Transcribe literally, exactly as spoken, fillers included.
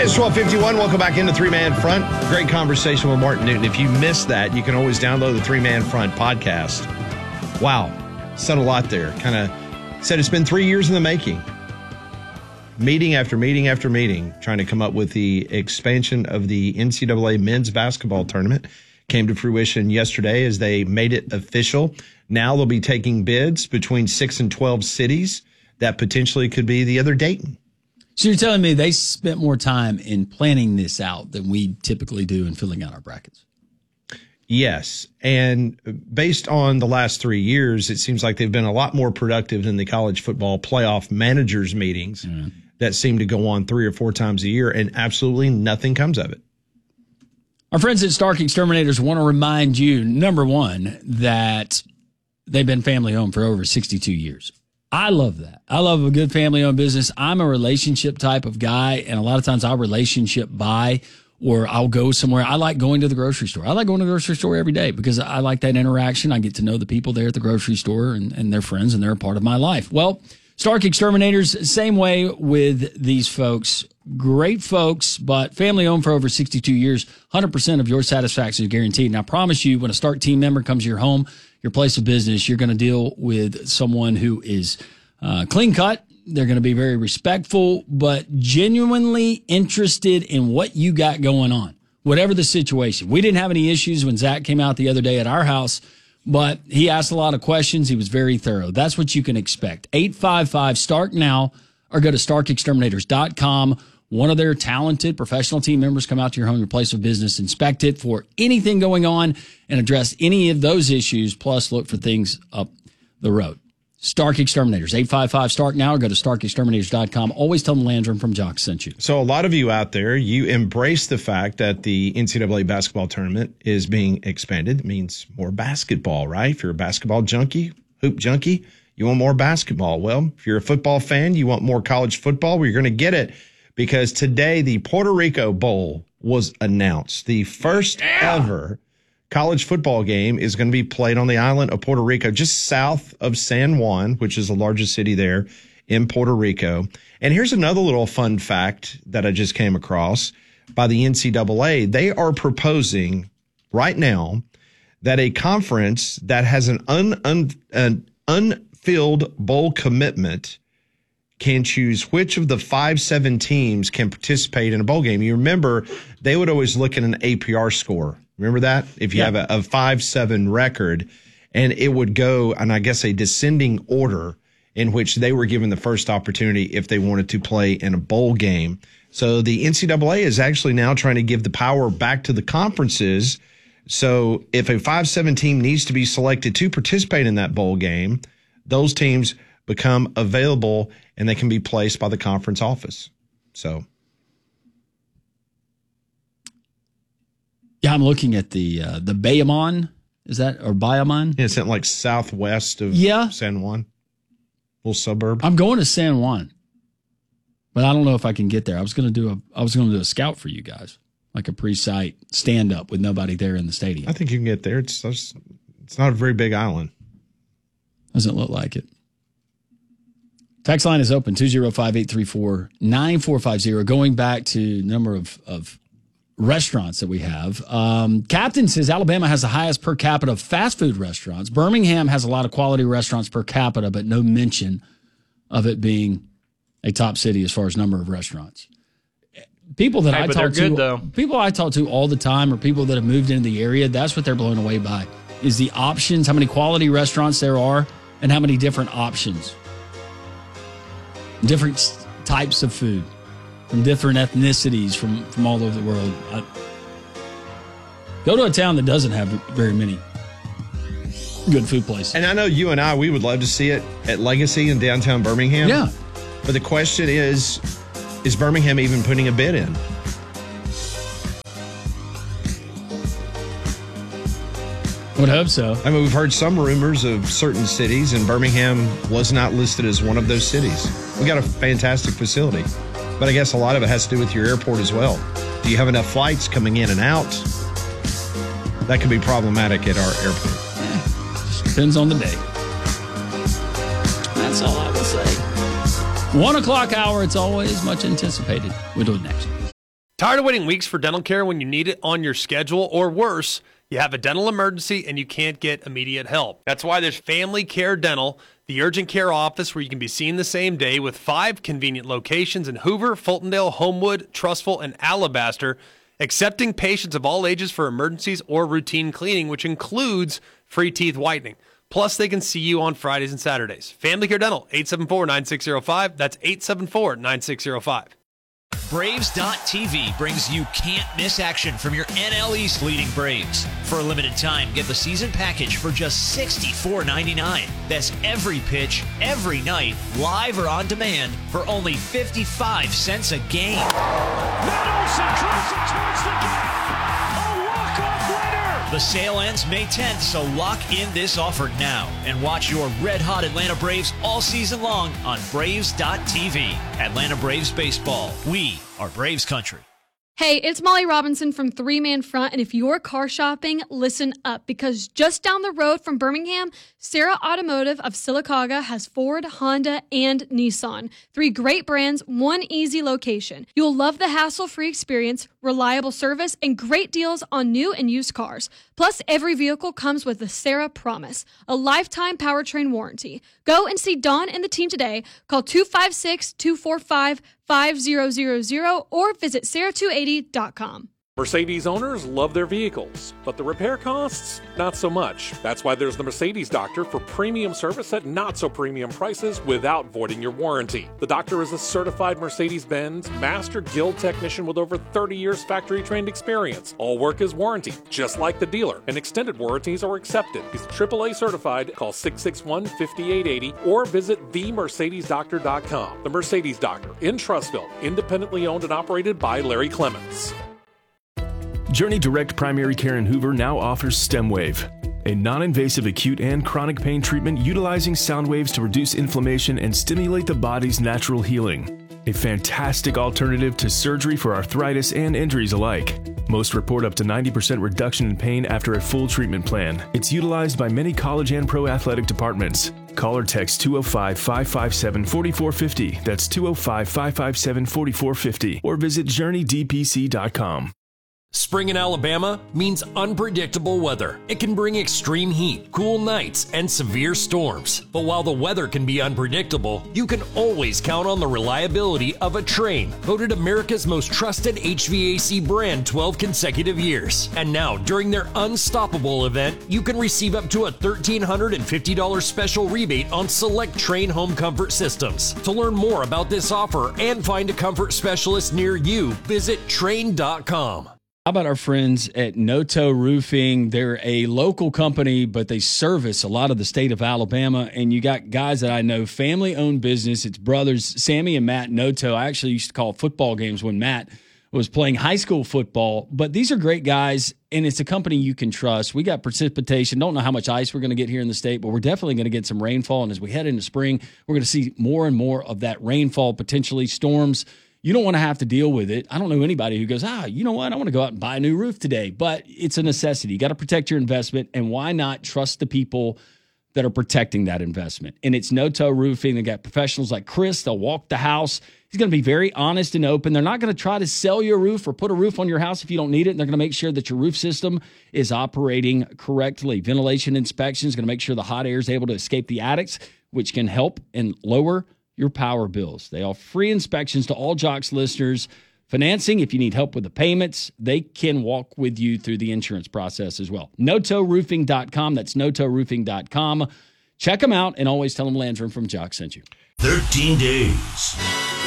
is twelve fifty-one. Welcome back into Three Man Front. Great conversation with Martin Newton. If you missed that, you can always download the Three Man Front podcast. Wow. Said a lot there. Kind of said it's been three years in the making. Meeting after meeting after meeting, trying to come up with the expansion of the N C double A men's basketball tournament. Came to fruition yesterday as they made it official. Now they'll be taking bids between six and twelve cities. That potentially could be the other Dayton. So you're telling me they spent more time in planning this out than we typically do in filling out our brackets? Yes. And based on the last three years, it seems like they've been a lot more productive than the college football playoff managers meetings mm. that seem to go on three or four times a year, and absolutely nothing comes of it. Our friends at Stark Exterminators want to remind you, number one, that they've been family-owned for over sixty-two years. I love that. I love a good family-owned business. I'm a relationship type of guy, and a lot of times I'll relationship buy or I'll go somewhere. I like going to the grocery store. I like going to the grocery store every day because I like that interaction. I get to know the people there at the grocery store and, and their friends, and they're a part of my life. Well, Stark Exterminators, same way with these folks. Great folks, but family-owned for over sixty-two years. one hundred percent of your satisfaction is guaranteed. And I promise you, when a Stark team member comes to your home, your place of business, you're going to deal with someone who is uh, clean-cut. They're going to be very respectful, but genuinely interested in what you got going on, whatever the situation. We didn't have any issues when Zach came out the other day at our house, but he asked a lot of questions. He was very thorough. That's what you can expect. eight five five, STARK now, or go to stark exterminators dot com. One of their talented professional team members come out to your home, your place of business, inspect it for anything going on, and address any of those issues, plus look for things up the road. Stark Exterminators, eight five five, STARK now, or go to stark exterminators dot com. Always tell them Landrum from Jock sent you. So a lot of you out there, you embrace the fact that the N C double A basketball tournament is being expanded. It means more basketball, right? If you're a basketball junkie, hoop junkie, you want more basketball. Well, if you're a football fan, you want more college football, well, you're going to get it. Because today the Puerto Rico Bowl was announced. The first yeah. ever college football game is going to be played on the island of Puerto Rico, just south of San Juan, which is the largest city there in Puerto Rico. And here's another little fun fact that I just came across by the N C double A. They are proposing right now that a conference that has an, un, un, an unfilled bowl commitment can choose which of the five, seven teams can participate in a bowl game. You remember, they would always look at an A P R score. Remember that? If you yeah. have a, a five seven record, and it would go, and I guess a descending order in which they were given the first opportunity if they wanted to play in a bowl game. So the N C double A is actually now trying to give the power back to the conferences. So if a five seven team needs to be selected to participate in that bowl game, those teams become available and they can be placed by the conference office. So, yeah, I'm looking at the uh, the Bayamon. Is that or Bayamon? Yeah, it's in like southwest of yeah. San Juan, little suburb. I'm going to San Juan, but I don't know if I can get there. I was going to do a I was going to do a scout for you guys, like a pre-site stand up with nobody there in the stadium. I think you can get there. It's it's not a very big island. Doesn't look like it. Text line is open, two oh five, eight three four, nine four five zero. Going back to number of, of restaurants that we have. Um, Captain says Alabama has the highest per capita of fast food restaurants. Birmingham has a lot of quality restaurants per capita, but no mention of it being a top city as far as number of restaurants. People that hey, I but talk they're to, good, though. people I talk to all the time are people that have moved into the area. That's what they're blown away by, is the options, how many quality restaurants there are, and how many different options. Different types of food from different ethnicities from, from all over the world. I, go to a town that doesn't have very many good food places. And I know you and I, we would love to see it at Legacy in downtown Birmingham. Yeah. But the question is, is Birmingham even putting a bid in? I would hope so. I mean, we've heard some rumors of certain cities, and Birmingham was not listed as one of those cities. We got a fantastic facility, but I guess a lot of it has to do with your airport as well. Do you have enough flights coming in and out? That could be problematic at our airport. Yeah, just depends on the day. That's all I will say. One o'clock hour, it's always much anticipated. We'll do it next. Tired of waiting weeks for dental care when you need it on your schedule, or worse, you have a dental emergency and you can't get immediate help? That's why there's Family Care Dental, the urgent care office where you can be seen the same day, with five convenient locations in Hoover, Fultondale, Homewood, Trustful, and Alabaster, accepting patients of all ages for emergencies or routine cleaning, which includes free teeth whitening. Plus, they can see you on Fridays and Saturdays. Family Care Dental, eight seven four, nine six zero five. That's eight seven four, nine six zero five. Braves dot T V brings you can't-miss action from your N L East leading Braves. For a limited time, get the season package for just sixty-four ninety-nine. That's every pitch, every night, live or on demand, for only fifty-five cents a game. Olsen drives it towards the gap. A walk-off winner. The sale ends May tenth, so lock in this offer now and watch your red-hot Atlanta Braves all season long on Braves dot T V. Atlanta Braves baseball. We are Braves country. Hey, it's Molly Robinson from Three Man Front, and if you're car shopping, listen up, because just down the road from Birmingham, Sarah Automotive of Sylacauga has Ford, Honda, and Nissan. Three great brands, one easy location. You'll love the hassle-free experience, reliable service, and great deals on new and used cars. Plus, every vehicle comes with the Sarah Promise, a lifetime powertrain warranty. Go and see Dawn and the team today. Call two five six, two four five, five zero zero zero or visit sarah two eighty dot com. Mercedes owners love their vehicles, but the repair costs, not so much. That's why there's the Mercedes Doctor for premium service at not so premium prices without voiding your warranty. The Doctor is a certified Mercedes-Benz Master Guild technician with over thirty years factory-trained experience. All work is warranted, just like the dealer, and extended warranties are accepted. He's triple A certified. Call six six one, five eight eight zero or visit the mercedes doctor dot com. The Mercedes Doctor in Trussville, independently owned and operated by Larry Clements. Journey Direct Primary Care in Hoover now offers StemWave, a non-invasive acute and chronic pain treatment utilizing sound waves to reduce inflammation and stimulate the body's natural healing. A fantastic alternative to surgery for arthritis and injuries alike. Most report up to ninety percent reduction in pain after a full treatment plan. It's utilized by many college and pro athletic departments. Call or text two oh five, five five seven, four four five zero. That's two oh five, five five seven, four four five zero. Or visit journey d p c dot com. Spring in Alabama means unpredictable weather. It can bring extreme heat, cool nights, and severe storms. But while the weather can be unpredictable, you can always count on the reliability of a Trane, voted America's most trusted H V A C brand twelve consecutive years. And now, during their Unstoppable event, you can receive up to a one thousand three hundred fifty dollars special rebate on select Trane home comfort systems. To learn more about this offer and find a comfort specialist near you, visit Trane dot com. How about our friends at Noto Roofing? They're a local company, but they service a lot of the state of Alabama. And you got guys that I know, family-owned business. It's brothers, Sammy and Matt Noto. I actually used to call football games when Matt was playing high school football. But these are great guys, and it's a company you can trust. We got precipitation. Don't know how much ice we're going to get here in the state, but we're definitely going to get some rainfall. And as we head into spring, we're going to see more and more of that rainfall, potentially storms. You don't want to have to deal with it. I don't know anybody who goes, ah, you know what? I want to go out and buy a new roof today. But it's a necessity. You got to protect your investment. And why not trust the people that are protecting that investment? And it's Noto Roofing. They got professionals like Chris. They'll walk the house. He's going to be very honest and open. They're not going to try to sell you a roof or put a roof on your house if you don't need it. And they're going to make sure that your roof system is operating correctly. Ventilation inspection is going to make sure the hot air is able to escape the attics, which can help and lower your power bills. They offer free inspections to all Jocks listeners. Financing, if you need help with the payments, they can walk with you through the insurance process as well. Noto Roofing dot com. That's Noto Roofing dot com. Check them out and always tell them Landrum from Jocks sent you. thirteen days